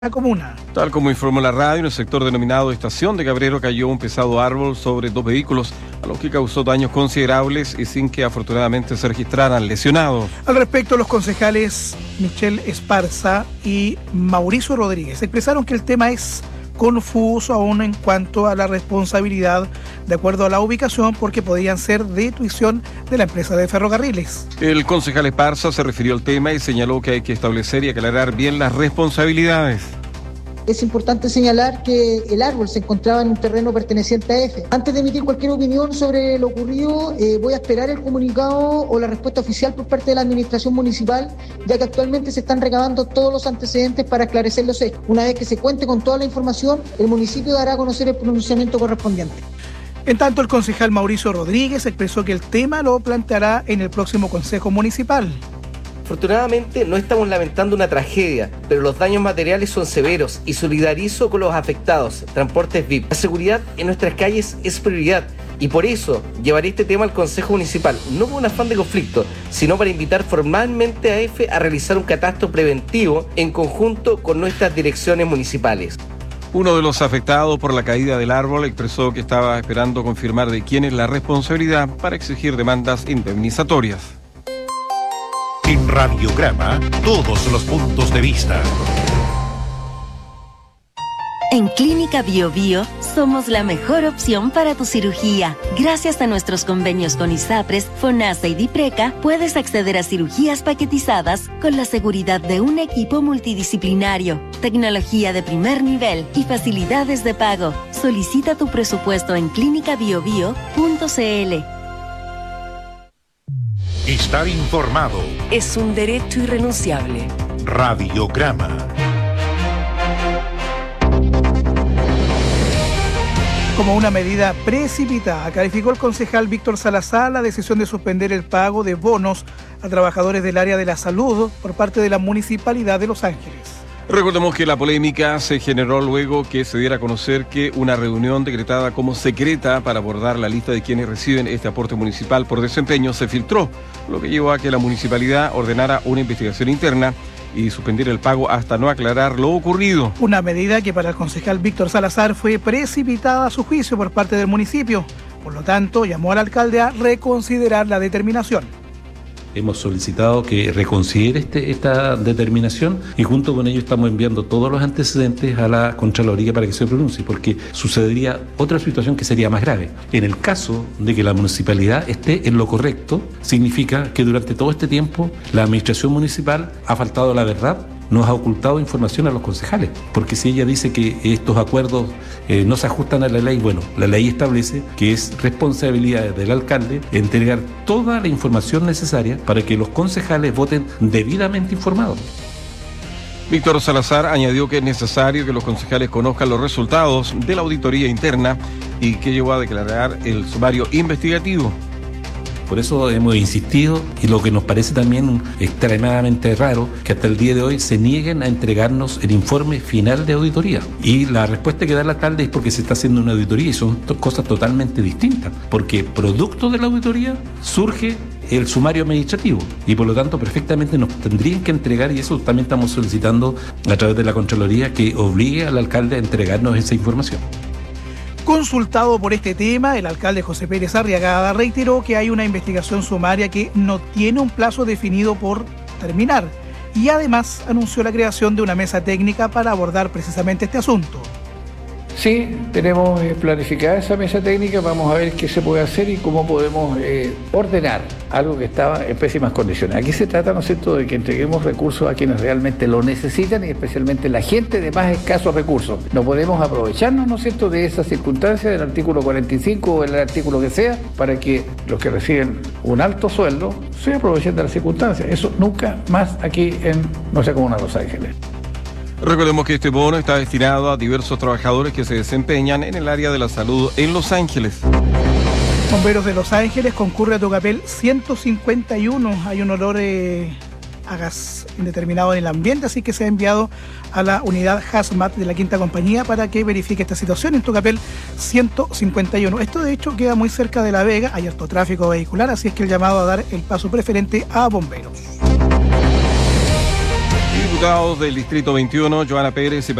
la comuna. Tal como informó la radio, en el sector denominado Estación de Cabrero cayó un pesado árbol sobre dos vehículos, a lo que causó daños considerables y sin que afortunadamente se registraran lesionados. Al respecto, los concejales Michelle Esparza y Mauricio Rodríguez expresaron que el tema es confuso aún en cuanto a la responsabilidad de acuerdo a la ubicación, porque podrían ser de tuición de la empresa de ferrocarriles. El concejal Esparza se refirió al tema y señaló que hay que establecer y aclarar bien las responsabilidades. Es importante señalar que el árbol se encontraba en un terreno perteneciente a EFE. Antes de emitir cualquier opinión sobre lo ocurrido, voy a esperar el comunicado o la respuesta oficial por parte de la administración municipal, ya que actualmente se están recabando todos los antecedentes para esclarecer los hechos. Una vez que se cuente con toda la información, el municipio dará a conocer el pronunciamiento correspondiente. En tanto, el concejal Mauricio Rodríguez expresó que el tema lo planteará en el próximo Consejo Municipal. Afortunadamente no estamos lamentando una tragedia, pero los daños materiales son severos y solidarizo con los afectados, transportes VIP. La seguridad en nuestras calles es prioridad y por eso llevaré este tema al Consejo Municipal, no con un afán de conflicto, sino para invitar formalmente a EFE a realizar un catastro preventivo en conjunto con nuestras direcciones municipales. Uno de los afectados por la caída del árbol expresó que estaba esperando confirmar de quién es la responsabilidad para exigir demandas indemnizatorias. En Radiograma, todos los puntos de vista. En Clínica Biobío somos la mejor opción para tu cirugía. Gracias a nuestros convenios con ISAPRES, FONASA y DIPRECA, puedes acceder a cirugías paquetizadas con la seguridad de un equipo multidisciplinario, tecnología de primer nivel y facilidades de pago. Solicita tu presupuesto en clinicabiobio.cl. Estar informado. Es un derecho irrenunciable. Radiograma. Como una medida precipitada, calificó el concejal Víctor Salazar la decisión de suspender el pago de bonos a trabajadores del área de la salud por parte de la Municipalidad de Los Ángeles. Recordemos que la polémica se generó luego que se diera a conocer que una reunión decretada como secreta para abordar la lista de quienes reciben este aporte municipal por desempeño se filtró, lo que llevó a que la municipalidad ordenara una investigación interna y suspendiera el pago hasta no aclarar lo ocurrido. Una medida que para el concejal Víctor Salazar fue precipitada a su juicio por parte del municipio. Por lo tanto, llamó al alcalde a reconsiderar la determinación. Hemos solicitado que reconsidere esta determinación y junto con ello estamos enviando todos los antecedentes a la Contraloría para que se pronuncie, porque sucedería otra situación que sería más grave. En el caso de que la municipalidad esté en lo correcto, significa que durante todo este tiempo la administración municipal ha faltado a la verdad, nos ha ocultado información a los concejales, porque si ella dice que estos acuerdos no se ajustan a la ley, bueno, la ley establece que es responsabilidad del alcalde entregar toda la información necesaria para que los concejales voten debidamente informados. Víctor Salazar añadió que es necesario que los concejales conozcan los resultados de la auditoría interna y que llevó a declarar el sumario investigativo. Por eso hemos insistido, y lo que nos parece también extremadamente raro, que hasta el día de hoy se nieguen a entregarnos el informe final de auditoría. Y la respuesta que da el alcalde es porque se está haciendo una auditoría y son cosas totalmente distintas, porque producto de la auditoría surge el sumario administrativo y por lo tanto perfectamente nos tendrían que entregar, y eso también estamos solicitando a través de la Contraloría, que obligue al alcalde a entregarnos esa información. Consultado por este tema, el alcalde José Pérez Arriagada reiteró que hay una investigación sumaria que no tiene un plazo definido por terminar y además anunció la creación de una mesa técnica para abordar precisamente este asunto. Sí, tenemos planificada esa mesa técnica, vamos a ver qué se puede hacer y cómo podemos ordenar algo que estaba en pésimas condiciones. Aquí se trata, ¿no es cierto?, de que entreguemos recursos a quienes realmente lo necesitan y especialmente la gente de más escasos recursos. No podemos aprovecharnos, ¿no es cierto?, de esas circunstancias del artículo 45 o el artículo que sea para que los que reciben un alto sueldo se aprovechen de las circunstancias. Eso nunca más aquí en nuestra comuna de Los Ángeles. Recordemos que este bono está destinado a diversos trabajadores que se desempeñan en el área de la salud en Los Ángeles. Bomberos de Los Ángeles concurre a Tucapel 151. Hay un olor a gas indeterminado en el ambiente, así que se ha enviado a la unidad Hazmat de la Quinta Compañía para que verifique esta situación en Tucapel 151. Esto de hecho queda muy cerca de La Vega, hay alto tráfico vehicular, así es que el llamado a dar el paso preferente a bomberos. diputados del Distrito 21, Joana Pérez y